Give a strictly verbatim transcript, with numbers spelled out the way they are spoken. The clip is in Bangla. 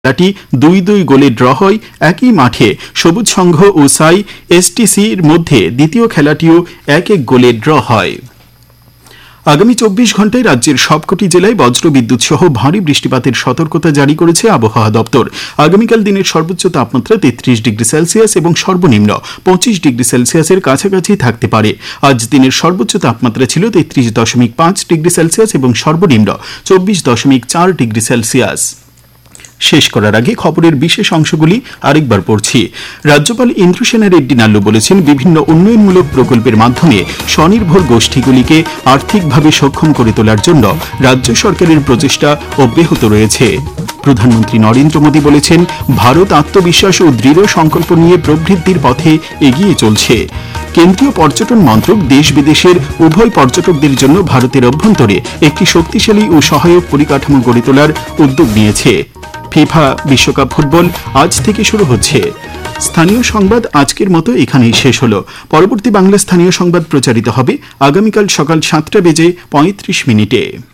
খেলাটি দুই দুই গোলে ড্র হয়। একই মাঠে সবুজ সংঘ ও সাই এসটিসির মধ্যে দ্বিতীয় খেলাটিও এক এক গোলে ড্র হয়। আগামী চব্বিশ ঘন্টায় রাজ্যের সবকটি জেলায় বজ্রবিদ্যুৎ সহ ভারী বৃষ্টিপাতের সতর্কতা জারি করেছে আবহাওয়া দপ্তর। আগামীকাল দিনের সর্বোচ্চ তাপমাত্রা তেত্রিশ ডিগ্রি সেলসিয়াস এবং সর্বনিম্ন পঁচিশ ডিগ্রি সেলসিয়াসের কাছাকাছি থাকতে পারে। আজ দিনের সর্বোচ্চ তাপমাত্রা ছিল তেত্রিশ দশমিক পাঁচ ডিগ্রি সেলসিয়াস এবং সর্বনিম্ন চব্বিশ দশমিক চার ডিগ্রি সেলসিয়াস। শেষ করার আগে খবরের বিশেষ অংশগুলি আরেকবার পড়ছি। রাজ্যপাল ইন্দ্রসেনা রেড্ডি নাল্লু বলেছেন, বিভিন্ন উন্নয়নমূলক প্রকল্পের মাধ্যমে স্বনির্ভর গোষ্ঠীগুলিকে আর্থিকভাবে সক্ষম করে তোলার জন্য রাজ্য সরকারের প্রচেষ্টা অব্যাহত রয়েছে। প্রধানমন্ত্রী নরেন্দ্র মোদী বলেছেন, ভারত আত্মবিশ্বাস ও দৃঢ় সংকল্প নিয়ে প্রবৃদ্ধির পথে এগিয়ে চলছে। কেন্দ্রীয় পর্যটন মন্ত্রক দেশ বিদেশের উভয় পর্যটকদের জন্য ভারতের অভ্যন্তরে একটি শক্তিশালী ও সহায়ক পরিকাঠামো গড়ে তোলার উদ্যোগ নিয়েছে। ফিফা বিশ্বকাপ ফুটবল আজ থেকে শুরু হচ্ছে। স্থানীয় সংবাদ আজকের মতো এখানেই শেষ হলো। পরবর্তী বাংলা স্থানীয় সংবাদ প্রচারিত হবে আগামীকাল সকাল সাতটা বেজে পঁয়ত্রিশ মিনিটে।